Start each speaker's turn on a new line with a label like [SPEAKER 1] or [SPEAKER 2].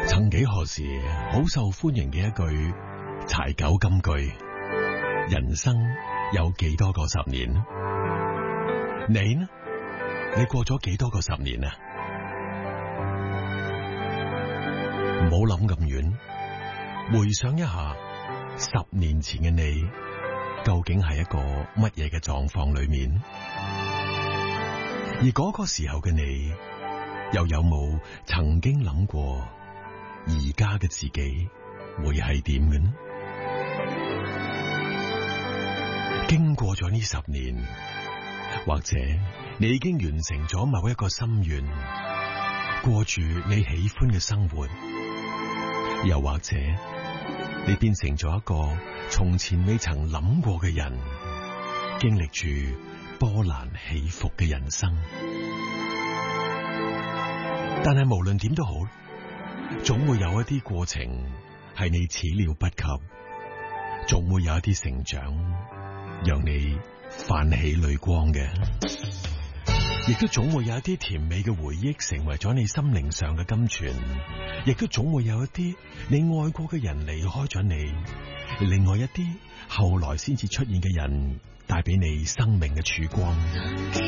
[SPEAKER 1] 曾幾何時，好受歡迎嘅一句柴九金句：人生有幾多個十年？你呢？你過咗幾多個十年啊？唔好諗咁遠，回想一下10年前嘅你，究竟係一個乜嘢嘅狀況裏面？而嗰個時候嘅你，又有冇曾經諗過而家嘅自己會係點嘅呢？經過咗呢10年，或者你已經完成咗某一個心願，過住你喜歡嘅生活，又或者你變成咗一個從前未曾諗過嘅人，經歷住波瀾起伏嘅人生。但係無論點都好，總會有一啲過程係你始料不及，總會有一啲成長讓你泛起淚光嘅，亦都總會有一啲甜美嘅回憶成為咗你心靈上嘅甘泉，亦都總會有一啲你愛過嘅人離開咗你，另外一啲後來先至出現嘅人帶俾你生命嘅曙光。